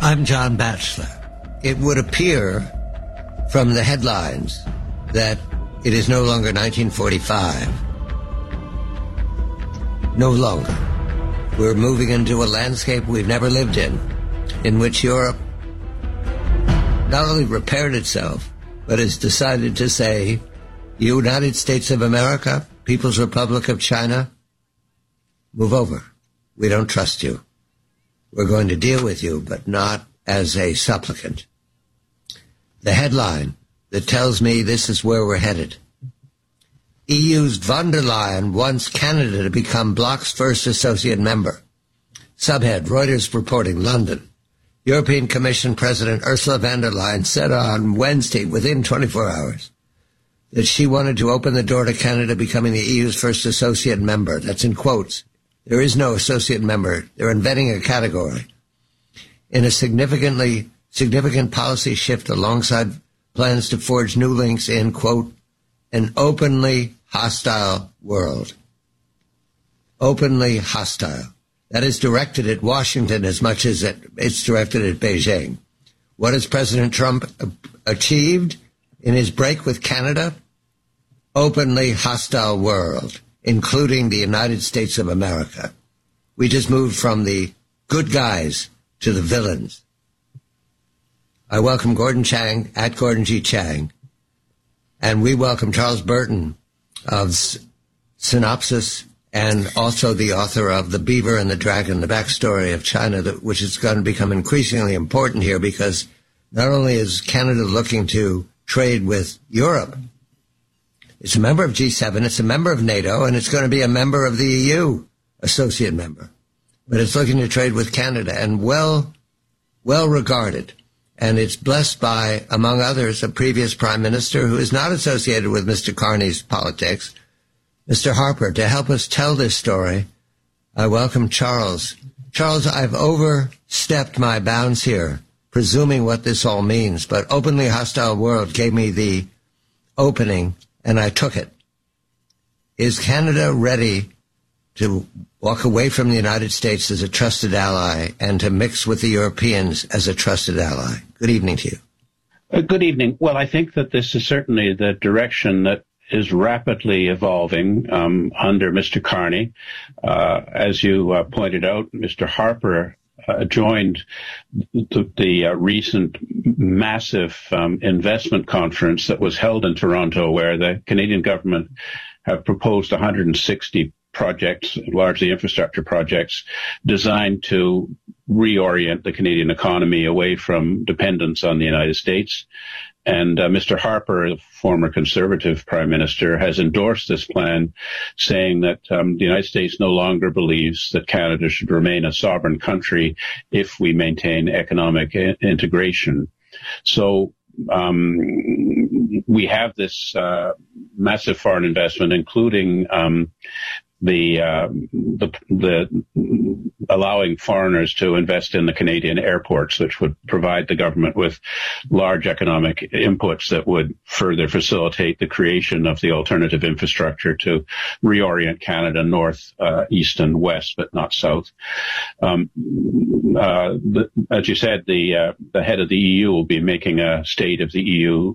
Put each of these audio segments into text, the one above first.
I'm John Batchelor. It would appear from the headlines that it is no longer 1945. No longer. We're moving into a landscape we've never lived in which Europe not only repaired itself, but has decided to say, United States of America, People's Republic of China, move over. We don't trust you. We're going to deal with you, but not as a supplicant. The headline that tells me this is where we're headed. EU's von der Leyen wants Canada to become bloc's first associate member. Subhead, Reuters reporting, London. European Commission President Ursula von der Leyen said on Wednesday, within 24 hours, that she wanted to open the door to Canada becoming the EU's first associate member. That's in quotes. There is no associate member. They're inventing a category. In a significant policy shift alongside plans to forge new links in, quote, an openly hostile world. Openly hostile. That is directed at Washington as much as it's directed at Beijing. What has President Trump achieved in his break with Canada? Openly hostile world, including the United States of America. We just moved from the good guys to the villains. I welcome Gordon Chang, at Gordon G. Chang, and we welcome Charles Burton of Synopsis, and also the author of The Beaver and the Dragon, the backstory of China, which is going to become increasingly important here because not only is Canada looking to trade with Europe, it's a member of G7, it's a member of NATO, and it's going to be a member of the EU, associate member. But it's looking to trade with Canada and well regarded. And it's blessed by, among others, a previous prime minister who is not associated with Mr. Carney's politics, Mr. Harper. To help us tell this story, I welcome Charles. Charles, I've overstepped my bounds here, presuming what this all means, but openly hostile world gave me the opening, and I took it. Is Canada ready to walk away from the United States as a trusted ally and to mix with the Europeans as a trusted ally? Good evening to you. Good evening. Well, I think that this is certainly the direction that is rapidly evolving under Mr. Carney. As you pointed out, Mr. Harper joined the recent massive investment conference that was held in Toronto, where the Canadian government have proposed 160 projects, largely infrastructure projects, designed to reorient the Canadian economy away from dependence on the United States. And Mr. Harper, the former Conservative Prime Minister, has endorsed this plan, saying that the United States no longer believes that Canada should remain a sovereign country if we maintain economic integration. So we have this massive foreign investment, including the allowing foreigners to invest in the Canadian airports, which would provide the government with large economic inputs that would further facilitate the creation of the alternative infrastructure to reorient Canada north, east, and west, but not south. As you said, the head of the EU will be making a State of the EU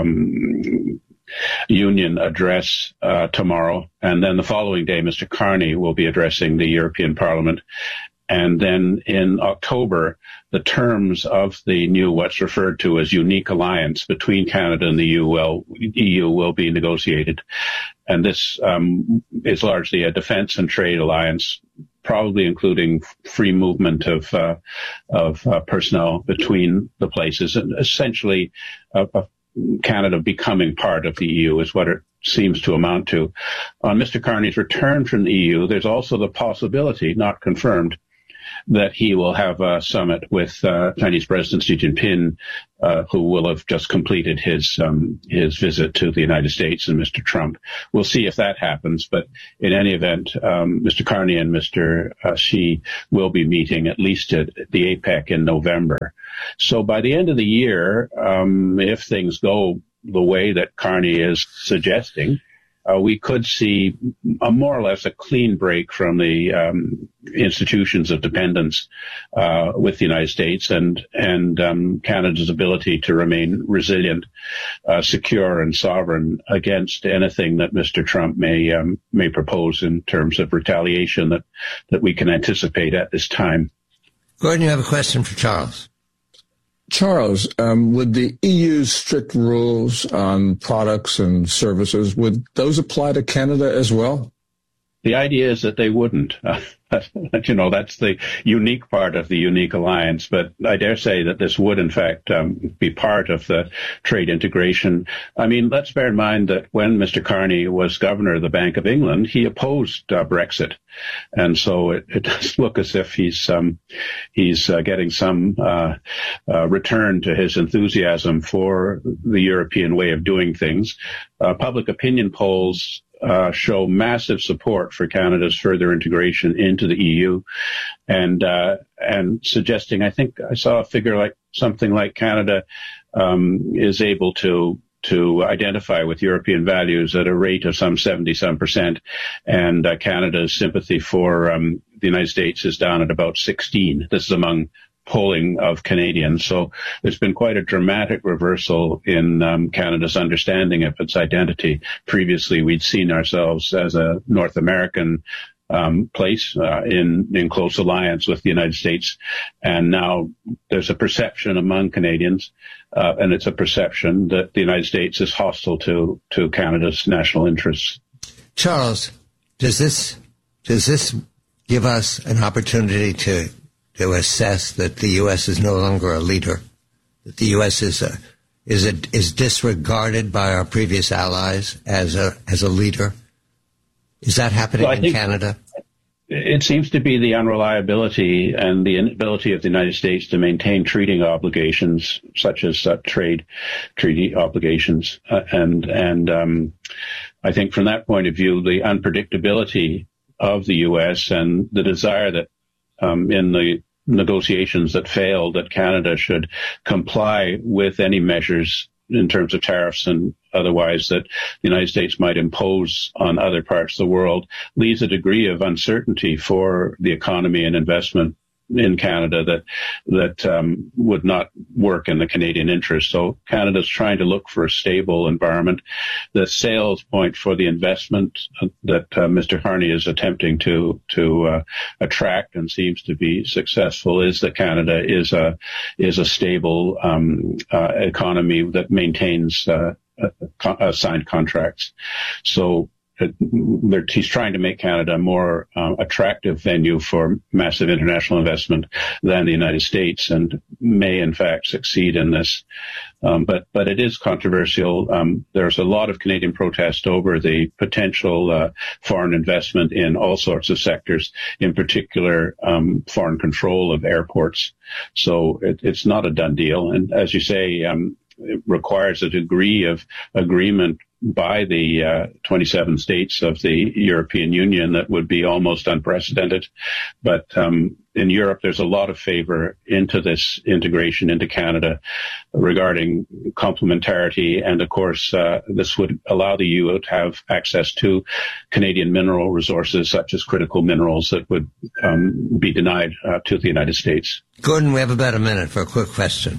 Union address tomorrow, and then the following day Mr. Carney will be addressing the European Parliament, and then in October the terms of the new what's referred to as unique alliance between Canada and the EU will be negotiated, and this is largely a defence and trade alliance, probably including free movement of personnel between the places, and essentially Canada becoming part of the EU is what it seems to amount to. On Mr. Carney's return from the EU, there's also the possibility, not confirmed, that he will have a summit with Chinese President Xi Jinping, who will have just completed his visit to the United States, and Mr. Trump. We'll see if that happens, but in any event, Mr. Carney and Mr. Xi will be meeting at least at the APEC in November. So by the end of the year, if things go the way that Carney is suggesting, we could see more or less a clean break from the institutions of dependence with the United States and Canada's ability to remain resilient, secure, and sovereign against anything that Mr. Trump may propose in terms of retaliation that we can anticipate at this time. Gordon, you have a question for Charles. Charles, would the EU's strict rules on products and services, would those apply to Canada as well? The idea is that they wouldn't. That's the unique part of the unique alliance. But I dare say that this would, in fact, be part of the trade integration. I mean, let's bear in mind that when Mr. Carney was governor of the Bank of England, he opposed Brexit. And so it does look as if he's getting some return to his enthusiasm for the European way of doing things. Public opinion polls show massive support for Canada's further integration into the EU, and suggesting, I think I saw a figure like something like Canada is able to identify with European values at a rate of some 70% and Canada's sympathy for the United States is down at about 16. This is among polling of Canadians. So there's been quite a dramatic reversal in Canada's understanding of its identity. Previously, we'd seen ourselves as a North American place in close alliance with the United States. And now there's a perception among Canadians, and it's a perception that the United States is hostile to Canada's national interests. Charles, does this give us an opportunity to assess that the U.S. is no longer a leader, that the U.S. is disregarded by our previous allies as a leader? Is that happening in Canada? It seems to be the unreliability and the inability of the United States to maintain treaty obligations, such as treaty obligations, and I think from that point of view, the unpredictability of the U.S. and the desire that in the negotiations that failed, that Canada should comply with any measures in terms of tariffs and otherwise that the United States might impose on other parts of the world, leaves a degree of uncertainty for the economy and investment in Canada that would not work in the Canadian interest. So Canada's trying to look for a stable environment. The sales point for the investment that Mr. Carney is attempting to attract and seems to be successful is that Canada is a stable economy that maintains signed contracts. So he's trying to make Canada a more attractive venue for massive international investment than the United States, and may in fact succeed in this. But it is controversial. There's a lot of Canadian protest over the potential foreign investment in all sorts of sectors, in particular foreign control of airports. So it's not a done deal. And as you say, it requires a degree of agreement by the 27 states of the European Union that would be almost unprecedented. But in Europe, there's a lot of favor into this integration into Canada regarding complementarity. And of course, this would allow the EU to have access to Canadian mineral resources, such as critical minerals that would be denied to the United States. Gordon, we have about a minute for a quick question.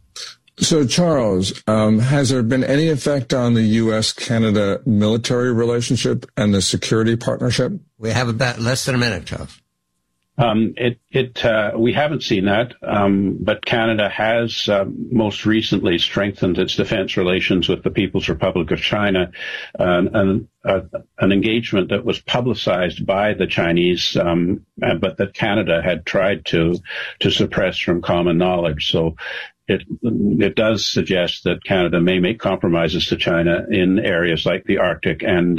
So, Charles, has there been any effect on the U.S.-Canada military relationship and the security partnership? We have about less than a minute, Charles. We haven't seen that, but Canada has most recently strengthened its defense relations with the People's Republic of China, an engagement that was publicized by the Chinese, but that Canada had tried to suppress from common knowledge. So it does suggest that Canada may make compromises to China in areas like the Arctic and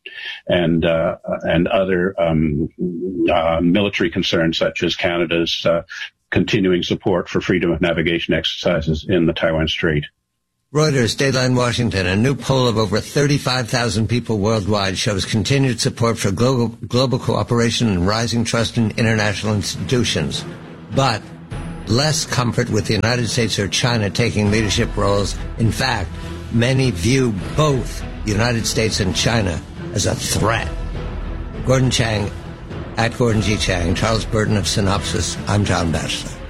other military concerns, such as Canada's continuing support for freedom of navigation exercises in the Taiwan Strait. Reuters, Dateline Washington, a new poll of over 35,000 people worldwide shows continued support for global cooperation and rising trust in international institutions, but less comfort with the United States or China taking leadership roles. In fact, many view both the United States and China as a threat. Gordon Chang, at Gordon G. Chang, Charles Burton of Synopsys. I'm John Batchelor.